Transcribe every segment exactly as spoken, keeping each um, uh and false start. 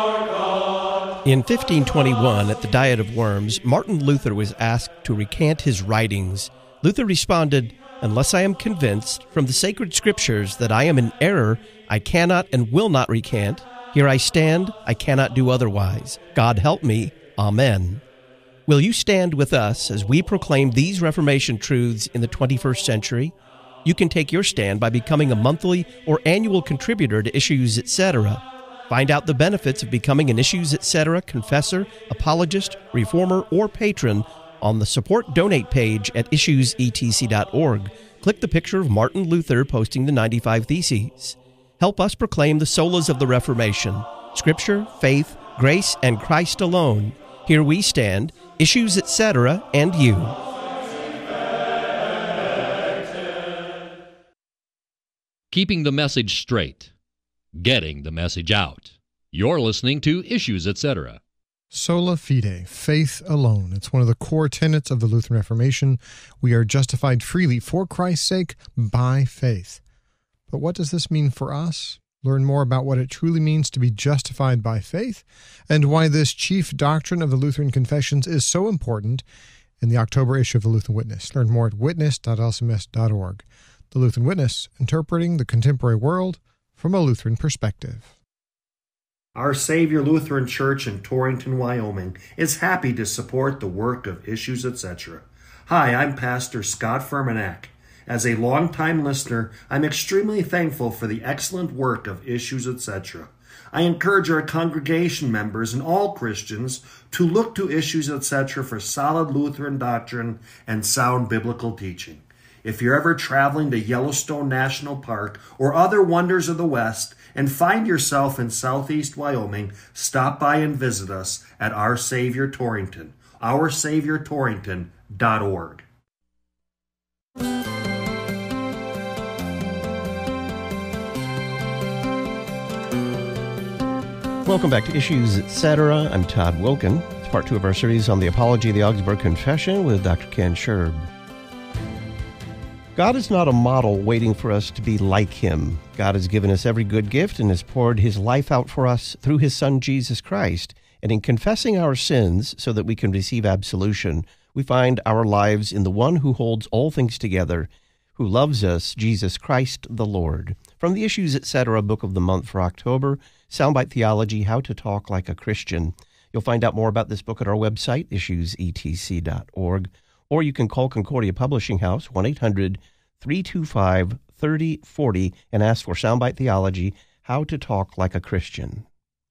In fifteen twenty-one, at the Diet of Worms, Martin Luther was asked to recant his writings. Luther responded, "Unless I am convinced from the sacred scriptures that I am in error, I cannot and will not recant. Here I stand, I cannot do otherwise. God help me. Amen." Will you stand with us as we proclaim these Reformation truths in the twenty-first century? You can take your stand by becoming a monthly or annual contributor to Issues, et cetera. Find out the benefits of becoming an Issues, et cetera confessor, apologist, reformer, or patron on the Support Donate page at issues e t c dot org. Click the picture of Martin Luther posting the ninety-five Theses. Help us proclaim the solas of the Reformation: Scripture, faith, grace, and Christ alone. Here we stand, Issues, et cetera, and you. Keeping the message straight. Getting the message out. You're listening to Issues, et cetera. Sola fide, faith alone. It's one of the core tenets of the Lutheran Reformation. We are justified freely for Christ's sake by faith. But what does this mean for us? Learn more about what it truly means to be justified by faith and why this chief doctrine of the Lutheran Confessions is so important in the October issue of the Lutheran Witness. Learn more at witness dot l c m s dot org. The Lutheran Witness, interpreting the contemporary world from a Lutheran perspective. Our Savior Lutheran Church in Torrington, Wyoming is happy to support the work of Issues, et cetera. Hi, I'm Pastor Scott Fermanack. As a longtime listener, I'm extremely thankful for the excellent work of Issues, et cetera. I encourage our congregation members and all Christians to look to Issues, et cetera for solid Lutheran doctrine and sound biblical teaching. If you're ever traveling to Yellowstone National Park or other wonders of the West and find yourself in southeast Wyoming, stop by and visit us at Our Savior Torrington, our savior torrington dot org. Welcome back to Issues, et cetera. I'm Todd Wilkin. It's part two of our series on the Apology of the Augsburg Confession with Doctor Ken Scherb. God is not a model waiting for us to be like Him. God has given us every good gift and has poured His life out for us through His Son, Jesus Christ. And in confessing our sins so that we can receive absolution, we find our lives in the one who holds all things together, who loves us, Jesus Christ the Lord. From the Issues, et cetera. Book of the month for October, Soundbite Theology, How to Talk Like a Christian. You'll find out more about this book at our website, issues e t c dot org. Or you can call Concordia Publishing House, one eight hundred, three two five, three oh four oh, and ask for Soundbite Theology, How to Talk Like a Christian.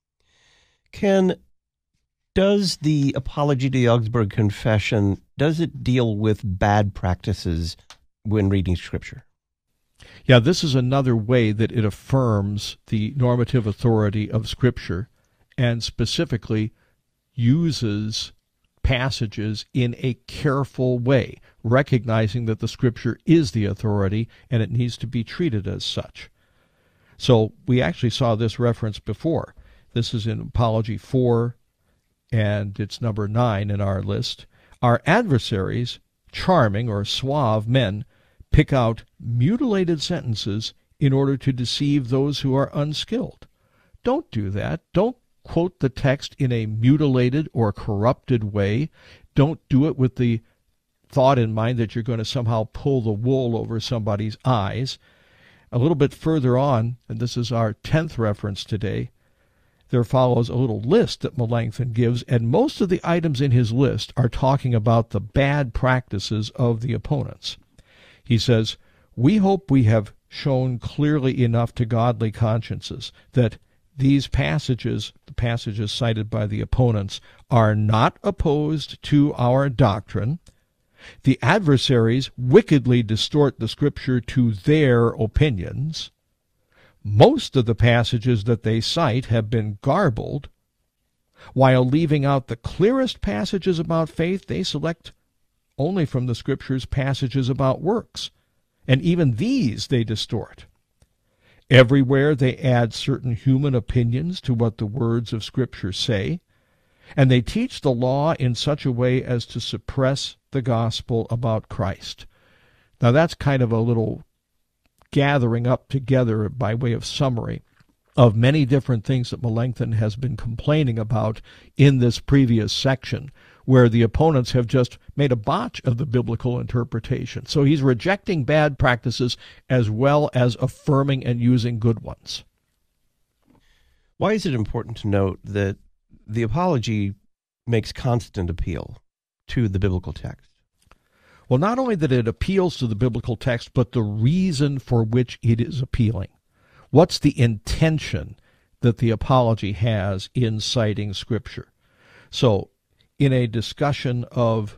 Ken, does the Apology to the Augsburg Confession, does it deal with bad practices when reading Scripture? Yeah, this is another way that it affirms the normative authority of Scripture and specifically uses passages in a careful way, recognizing that the Scripture is the authority and it needs to be treated as such. So we actually saw this reference before. This is in Apology four, and it's number nine in our list. Our adversaries, charming or suave men, pick out mutilated sentences in order to deceive those who are unskilled. Don't do that. Don't quote the text in a mutilated or corrupted way. Don't do it with the thought in mind that you're going to somehow pull the wool over somebody's eyes. A little bit further on, and this is our tenth reference today, there follows a little list that Melanchthon gives, and most of the items in his list are talking about the bad practices of the opponents. He says, "We hope we have shown clearly enough to godly consciences that these passages, the passages cited by the opponents, are not opposed to our doctrine. The adversaries wickedly distort the Scripture to their opinions. Most of the passages that they cite have been garbled. While leaving out the clearest passages about faith, they select only from the Scriptures passages about works, and even these they distort. Everywhere they add certain human opinions to what the words of Scripture say, and they teach the law in such a way as to suppress the gospel about Christ." Now that's kind of a little gathering up together by way of summary. of many different things that Melanchthon has been complaining about in this previous section, where the opponents have just made a botch of the biblical interpretation. So he's rejecting bad practices as well as affirming and using good ones. Why is it important to note that the Apology makes constant appeal to the biblical text? Well, not only that it appeals to the biblical text, but the reason for which it is appealing. What's the intention that the Apology has in citing Scripture? So, in a discussion of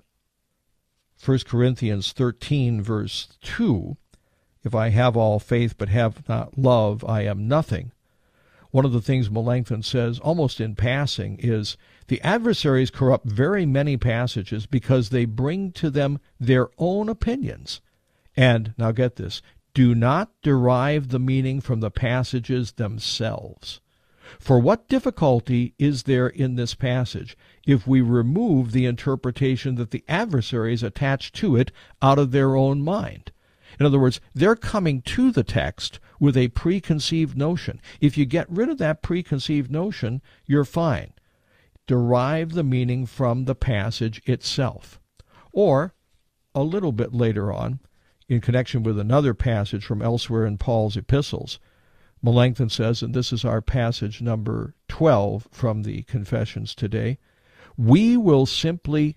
First Corinthians thirteen, verse two, if I have all faith but have not love, I am nothing. One of the things Melanchthon says, almost in passing, is the adversaries corrupt very many passages because they bring to them their own opinions. And, now get this, do not derive the meaning from the passages themselves. For what difficulty is there in this passage if we remove the interpretation that the adversaries attach to it out of their own mind? In other words, they're coming to the text with a preconceived notion. If you get rid of that preconceived notion, you're fine. Derive the meaning from the passage itself. Or, a little bit later on, in connection with another passage from elsewhere in Paul's epistles, Melanchthon says, and this is our passage number twelve from the Confessions today, we will simply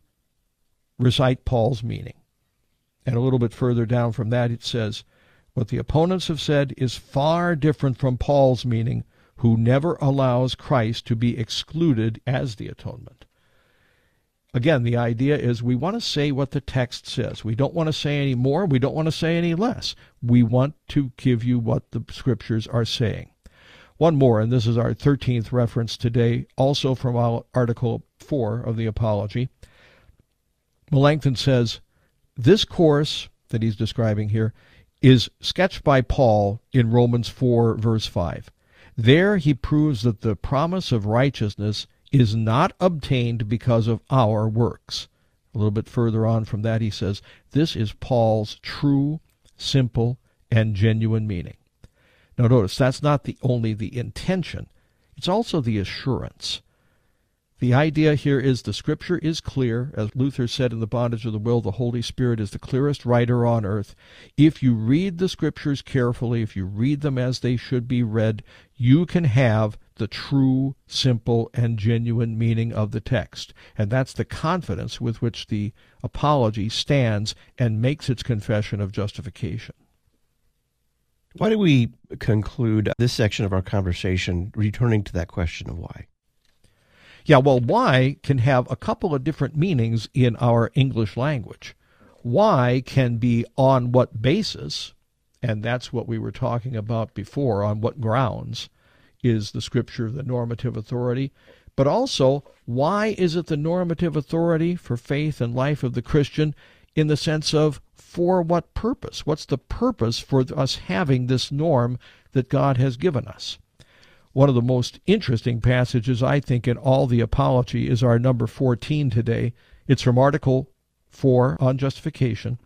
recite Paul's meaning. And a little bit further down from that it says, what the opponents have said is far different from Paul's meaning, who never allows Christ to be excluded as the atonement. Again, the idea is we want to say what the text says. We don't want to say any more. We don't want to say any less. We want to give you what the Scriptures are saying. One more, and this is our thirteenth reference today, also from Article four of the Apology. Melanchthon says, this course that he's describing here is sketched by Paul in Romans four, verse five. There he proves that the promise of righteousness is not obtained because of our works. A little bit further on from that he says, this is Paul's true, simple, and genuine meaning. Now notice, that's not the only the intention, it's also the assurance. The idea here is the Scripture is clear. As Luther said in The Bondage of the Will, the Holy Spirit is the clearest writer on earth. If you read the Scriptures carefully, if you read them as they should be read, you can have the true, simple, and genuine meaning of the text. And that's the confidence with which the Apology stands and makes its confession of justification. Why do we conclude this section of our conversation returning to that question of why? Yeah, well, why can have a couple of different meanings in our English language. Why can be on what basis, and that's what we were talking about before, on what grounds is the Scripture the normative authority, but also why is it the normative authority for faith and life of the Christian in the sense of for what purpose? What's the purpose for us having this norm that God has given us? One of the most interesting passages, I think, in all the Apology is our number fourteen today. It's from Article four on justification.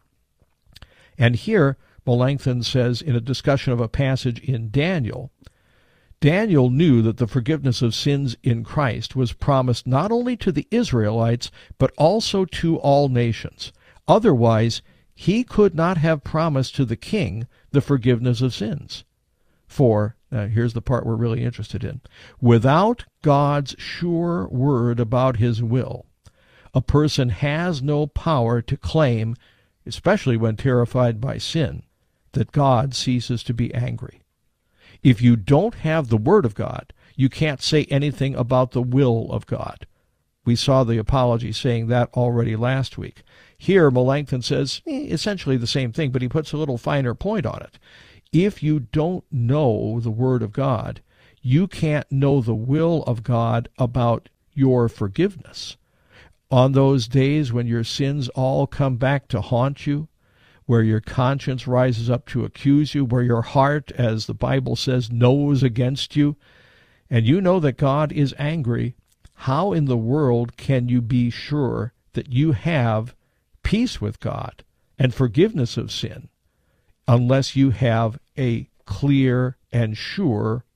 And here, Melanchthon says, in a discussion of a passage in Daniel, Daniel knew that the forgiveness of sins in Christ was promised not only to the Israelites, but also to all nations. Otherwise, he could not have promised to the king the forgiveness of sins. For, now here's the part we're really interested in, without God's sure word about his will, a person has no power to claim, especially when terrified by sin, that God ceases to be angry. If you don't have the Word of God, you can't say anything about the will of God. We saw the Apology saying that already last week. Here, Melanchthon says eh, essentially the same thing, but he puts a little finer point on it. If you don't know the Word of God, you can't know the will of God about your forgiveness. On those days when your sins all come back to haunt you, where your conscience rises up to accuse you, where your heart, as the Bible says, knows against you, and you know that God is angry, how in the world can you be sure that you have peace with God and forgiveness of sin unless you have a clear and sure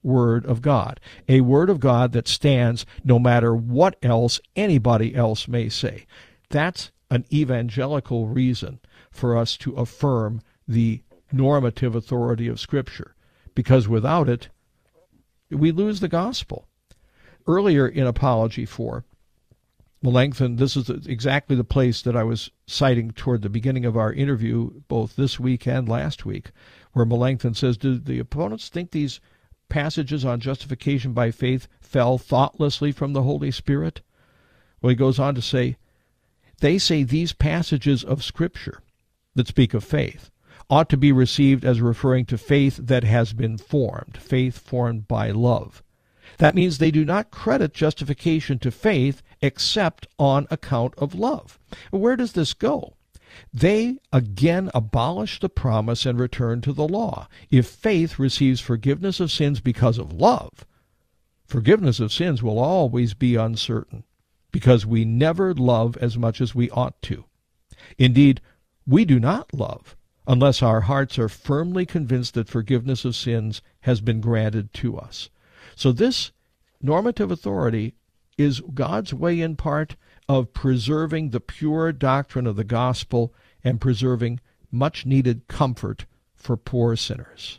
Word of God, a Word of God that stands no matter what else anybody else may say. That's an evangelical reason for us to affirm the normative authority of Scripture, because without it, we lose the gospel. Earlier in Apology four, Melanchthon, this is exactly the place that I was citing toward the beginning of our interview, both this week and last week, where Melanchthon says, do the opponents think these passages on justification by faith fell thoughtlessly from the Holy Spirit? Well, he goes on to say, they say these passages of Scripture that speak of faith ought to be received as referring to faith that has been formed, faith formed by love. That means they do not credit justification to faith except on account of love. Where does this go? They again abolish the promise and return to the law. If faith receives forgiveness of sins because of love, forgiveness of sins will always be uncertain, because we never love as much as we ought to. Indeed, we do not love unless our hearts are firmly convinced that forgiveness of sins has been granted to us. So this normative authority is God's way in part of preserving the pure doctrine of the gospel and preserving much-needed comfort for poor sinners.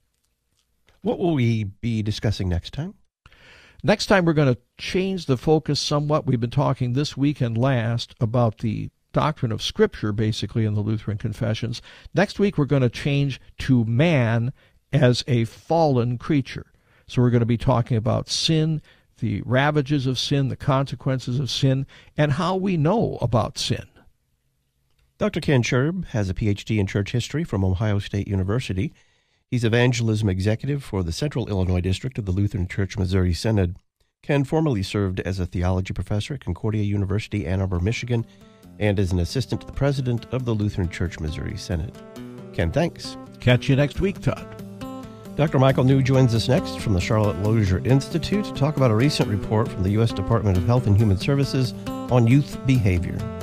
What will we be discussing next time? Next time we're going to change the focus somewhat. We've been talking this week and last about the doctrine of Scripture, basically, in the Lutheran Confessions. Next week we're going to change to man as a fallen creature. So we're going to be talking about sin, the ravages of sin, the consequences of sin, and how we know about sin. Doctor Ken Scherb has a P H D in church history from Ohio State University. He's evangelism executive for the Central Illinois District of the Lutheran Church Missouri Synod. Ken formerly served as a theology professor at Concordia University, Ann Arbor, Michigan, and as an assistant to the president of the Lutheran Church Missouri Synod. Ken, thanks. Catch you next week, Todd. Doctor Michael New joins us next from the Charlotte Lozier Institute to talk about a recent report from the U S Department of Health and Human Services on youth behavior.